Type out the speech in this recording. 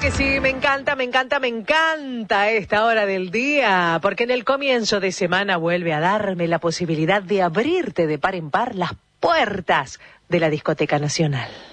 que sí, me encanta esta hora del día, porque en el comienzo de semana vuelve a darme la posibilidad de abrirte de par en par las puertas de la Discoteca Nacional.